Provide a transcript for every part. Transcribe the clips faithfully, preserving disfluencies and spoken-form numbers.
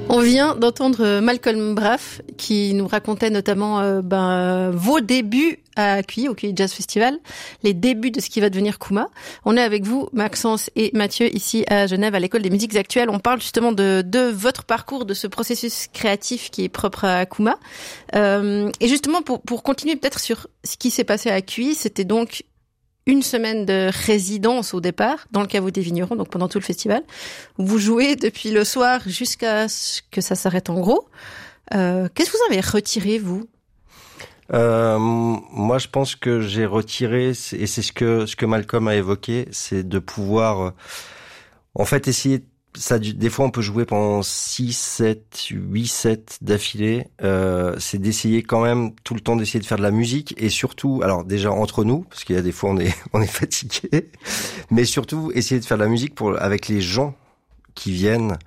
On vient d'entendre Malcolm Braff qui nous racontait notamment euh, ben, vos débuts à Cuy, au Cuy Jazz Festival, les débuts de ce qui va devenir Kouma. On est avec vous, Maxence et Mathieu, ici à Genève, à l'École des musiques actuelles. On parle justement de, de votre parcours, de ce processus créatif qui est propre à Kouma. Euh, et justement, pour, pour continuer peut-être sur ce qui s'est passé à Cuy, c'était donc une semaine de résidence au départ, dans le caveau des vignerons, donc pendant tout le festival. Vous jouez depuis le soir jusqu'à ce que ça s'arrête en gros. Euh, qu'est-ce que vous avez retiré, vous ? Euh, moi, je pense que j'ai retiré, et c'est ce que ce que Malcolm a évoqué, c'est de pouvoir, en fait, essayer. Ça, des fois, on peut jouer pendant six, sept, huit sets d'affilée. Euh, c'est d'essayer quand même tout le temps d'essayer de faire de la musique et surtout, alors déjà entre nous, parce qu'il y a des fois on est on est fatigué, mais surtout essayer de faire de la musique pour avec les gens qui viennent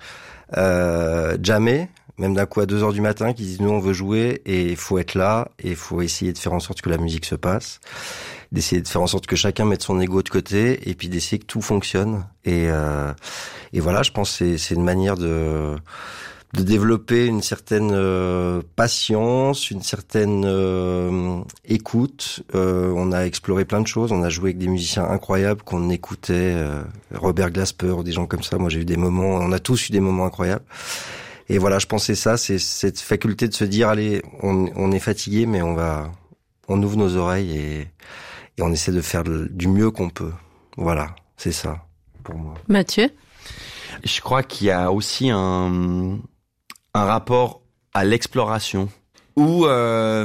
euh, jammer. Même d'un coup à deux heures du matin, qui disent nous on veut jouer et il faut être là et il faut essayer de faire en sorte que la musique se passe, d'essayer de faire en sorte que chacun mette son ego de côté et puis d'essayer que tout fonctionne. Et euh, et voilà, je pense que c'est c'est une manière de de développer une certaine euh, patience, une certaine euh, écoute. Euh, on a exploré plein de choses, on a joué avec des musiciens incroyables qu'on écoutait, euh, Robert Glasper ou des gens comme ça. Moi j'ai eu des moments, on a tous eu des moments incroyables. Et voilà, je pensais ça, c'est cette faculté de se dire, allez, on, on est fatigué, mais on va, on ouvre nos oreilles et, et on essaie de faire du mieux qu'on peut. Voilà, c'est ça pour moi. Mathieu ? Je crois qu'il y a aussi un, un rapport à l'exploration où euh,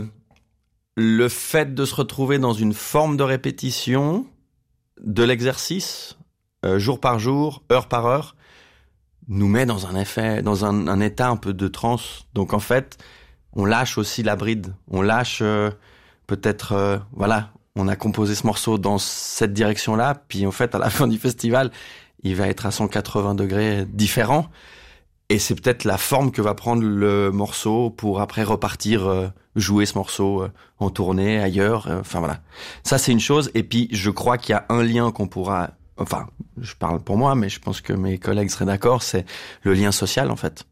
le fait de se retrouver dans une forme de répétition de l'exercice, euh, jour par jour, heure par heure, nous met dans un effet, dans un, un état un peu de transe. Donc en fait, on lâche aussi la bride. On lâche euh, peut-être, euh, voilà, on a composé ce morceau dans cette direction-là, puis en fait, à la fin du festival, il va être à cent quatre-vingts degrés différent. Et c'est peut-être la forme que va prendre le morceau pour après repartir euh, jouer ce morceau euh, en tournée, ailleurs. Euh, enfin voilà. Ça, c'est une chose. Et puis, je crois qu'il y a un lien qu'on pourra... Enfin, je parle pour moi, mais je pense que mes collègues seraient d'accord, c'est le lien social, en fait.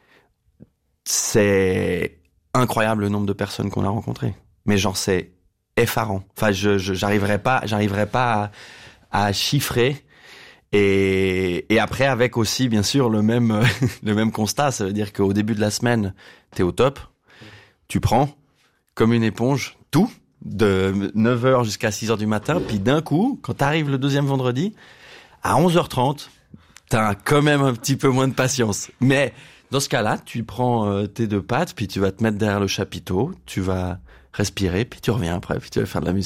C'est incroyable le nombre de personnes qu'on a rencontrées. Mais genre, c'est effarant. Enfin, je, je j'arriverais pas, j'arriverais pas à, à chiffrer. Et, et après, avec aussi, bien sûr, le même, le même constat. Ça veut dire qu'au début de la semaine, t'es au top. Tu prends, comme une éponge, tout. De neuf heures jusqu'à six heures du matin, puis d'un coup, quand t'arrives le deuxième vendredi, à onze heures trente, t'as quand même un petit peu moins de patience. Mais dans ce cas-là, tu prends euh, tes deux pattes, puis tu vas te mettre derrière le chapiteau, tu vas respirer, puis tu reviens après, puis tu vas faire de la musique.